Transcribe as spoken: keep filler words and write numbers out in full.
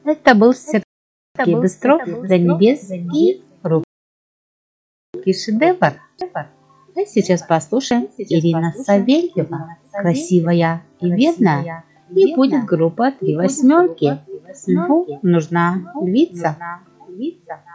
Это был Сергей Быстров «До небес и русский шедевр». А сейчас послушаем Ирина Савельева, красивая и бедная, и будет группа «Три восьмерки». Льву нужна львица.